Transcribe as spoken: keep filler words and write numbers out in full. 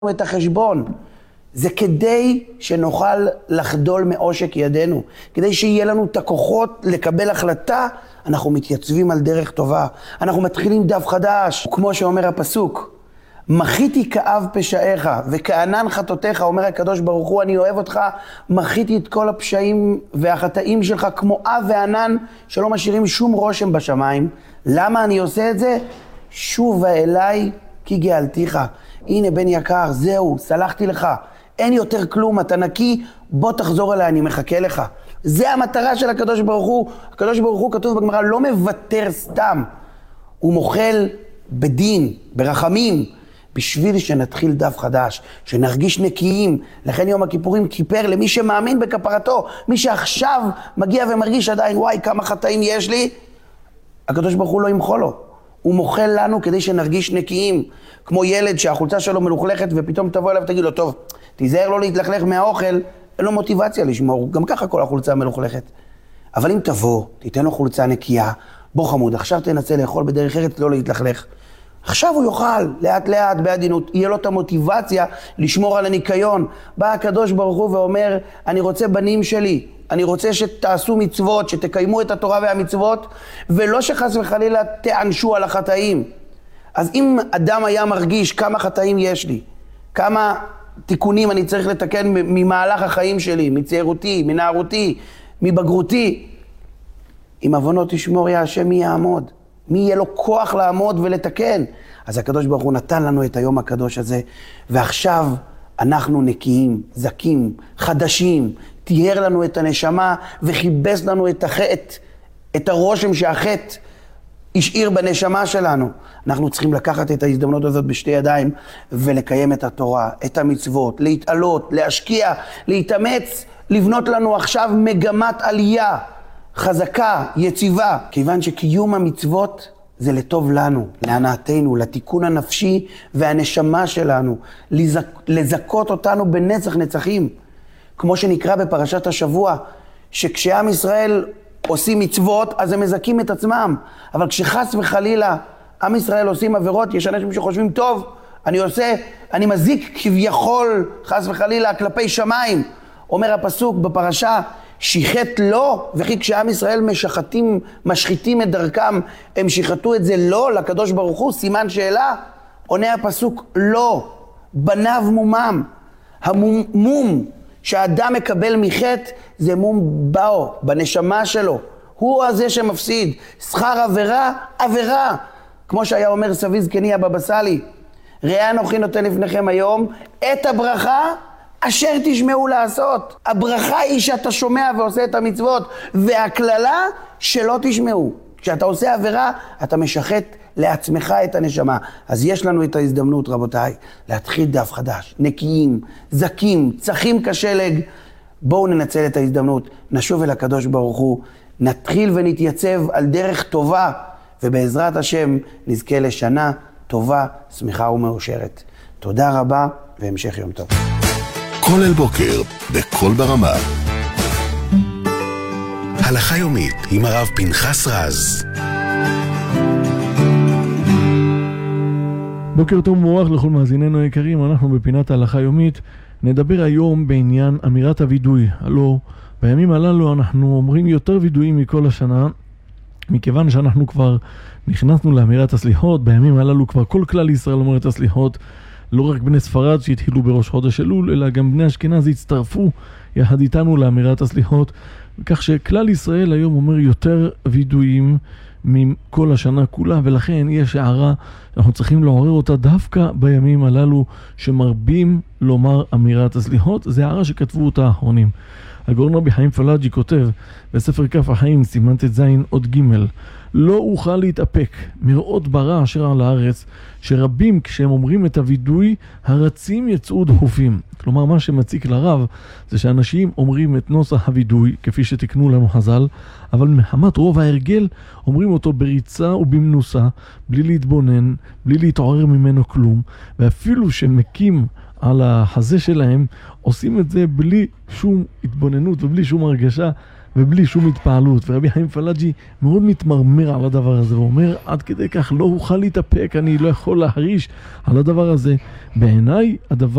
את החשבון. זה כדי שנוכל לחדול מעושק ידינו, כדי שיהיה לנו את הכוחות לקבל החלטה. אנחנו מתייצבים על דרך טובה, אנחנו מתחילים דף חדש, כמו שאומר הפסוק, מחיתי כאב פשעיך וכענן חטאותיך, אומר הקדוש ברוך הוא, אני אוהב אותך, מחיתי את כל הפשעים והחטאים שלך כמו אב וענן שלא משאירים שום רושם בשמיים. למה אני עושה את זה? שובה אליי כי גאלתיך. הנה בן יקר, זהו, סלחתי לך, אין יותר כלום, אתה נקי, בוא תחזור אליי, אני מחכה לך. זה המטרה של הקדוש ברוך הוא. הקדוש ברוך הוא, כתוב בגמרא, לא מוותר סתם, הוא מוחל בדין, ברחמים, בשביל שנתחיל דף חדש, שנרגיש נקיים. לכן יום הכיפורים כיפר למי שמאמין בכפרתו. מי שעכשיו מגיע ומרגיש עדיין, וואי, כמה חטאים יש לי, הקדוש ברוך הוא לא ימחול לו. הוא מוחל לנו כדי שנרגיש נקיים. כמו ילד שהחולצה שלו מלוכלכת ופתאום תבוא אליו ותגיד לו, טוב, תיזהר לא להתלכלך מהאוכל, אין לו מוטיבציה לשמור, גם ככה כל החולצה מלוכלכת. אבל אם תבוא, תיתן לו חולצה נקייה, בוא חמוד, עכשיו תנסה לאכול בדרך אחרת, לא להתלכלך. עכשיו הוא יאכל, לאט לאט, בעדינות, יהיה לו את המוטיבציה לשמור על הניקיון. בא הקדוש ברוך הוא ואומר, אני רוצה בנים שלי, אני רוצה שתעשו מצוות, שתקיימו את התורה והמצוות, ולא שחס וחלילה תענשו על החטאים. אז אם אדם היה מרגיש כמה חטאים יש לי, כמה תיקונים אני צריך לתקן ממהלך החיים שלי, מצעירותי, מנערותי, מבגרותי, אם עוונות תשמור יא השם מי יעמוד? מי יהיה לו כוח לעמוד ולתקן? אז הקדוש ברוך הוא נתן לנו את היום הקדוש הזה, ועכשיו אנחנו נקיים, זקים, חדשים, תיאר לנו את הנשמה וחיבס לנו את החטא, את הרושם שהחטא השאיר בנשמה שלנו. אנחנו צריכים לקחת את ההזדמנות הזאת בשתי ידיים ולקיים את התורה, את המצוות, להתעלות, להשקיע, להתאמץ, לבנות לנו עכשיו מגמת עלייה חזקה, יציבה, כיוון שקיום המצוות זה לטוב לנו, להנאתנו, לתיקון הנפשי והנשמה שלנו, לזק, לזכות אותנו בנצח נצחים, כמו שנקרא בפרשת השבוע, שכשעם ישראל עושים מצוות, אז הם מזכים את עצמם, אבל כשחס וחלילה עם ישראל עושים עבירות, יש אנשים שחושבים, טוב, אני עושה, אני מזיק כביכול, חס וחלילה, כלפי שמיים. אומר הפסוק בפרשה, שיחת לא, וכי כשעם ישראל משחטים, משחיתים את דרכם, הם שיחתו את זה לא לקדוש ברוך הוא, סימן שאלה. עונה הפסוק, לא, בניו מומם. המום שהאדם מקבל מחטא, זה מום באו, בנשמה שלו. הוא הזה שמפסיד. שכר עבירה, עבירה. כמו שהיה אומר סבי זקני הבבא סאלי, ראה אנוכי נותן לפניכם היום את הברכה אשר תשמעו לעשות. הברכה היא שאתה שומע ועושה את המצוות, והכללה שלא תשמעו. כשאתה עושה עבירה, אתה משחט לעצמך את הנשמה. אז יש לנו את ההזדמנות, רבותיי, להתחיל דף חדש, נקיים, זקים, צחים כשלג. בואו ננצל את ההזדמנות, נשוב אל הקדוש ברוך הוא, נתחיל ונתייצב על דרך טובה, ובעזרת השם נזכה לשנה טובה, שמחה ומאושרת. תודה רבה והמשך יום טוב. כל אל בוקר, בכל ברמה. הלכה יומית עם הרב פנחס רז. בוקר טוב ומבורך לכל מאזיננו היקרים, אנחנו בפינת הלכה יומית. נדבר היום בעניין אמירת הוידוי. הלא, בימים הללו אנחנו אומרים יותר וידויים מכל השנה, מכיוון שאנחנו כבר נכנסנו לאמירת הסליחות. בימים הללו כבר כל כלל ישראל אומר את הסליחות, לא רק בני ספרד שהתחילו בראש חודש אלול, אלא גם בני אשכנז הצטרפו יחד איתנו לאמירת הסליחות, כך שכלל ישראל היום אומר יותר וידויים מכל השנה כולה, ולכן יש הערה, אנחנו צריכים לעורר אותה דווקא בימים הללו שמרבים לומר אמירת הסליחות. זה הערה שכתבו אותה האחרונים. הגאון רבי חיים פלאג'י כותב בספר כף החיים סימן ט"ז עוד ג', לא אוכל להתאפק מראות ברע אשר על הארץ, שרבים כשהם אומרים את הוידוי הרצים יצאו דחופים. כלומר, מה שמציק לרב זה שאנשים אומרים את נוסח הוידוי כפי שתקנו לנו חז"ל, אבל מחמת רוב ההרגל אומרים אותו בריצה ובמנוסה, בלי להתבונן, בלי להתעורר ממנו כלום, ואפילו שמקים על החזה שלהם עושים את זה בלי שום התבוננות ובלי שום הרגשה ובלי שום התפעלות. ורבי חיים פלאג'י מאוד מתמרמר על הדבר הזה, ואומר, עד כדי כך לא אוכל להתאפק, אני לא יכול להריש על הדבר הזה. בעיניי, הדבר